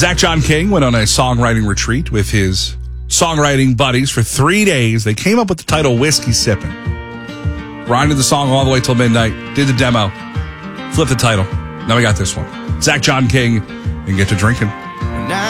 Zach John King went on a songwriting retreat with his songwriting buddies for 3 days. They came up with the title Whiskey Sippin'. Grinded the song all the way till midnight, did the demo, flipped the title. Now we got this one. Zach John King, and get to drinking.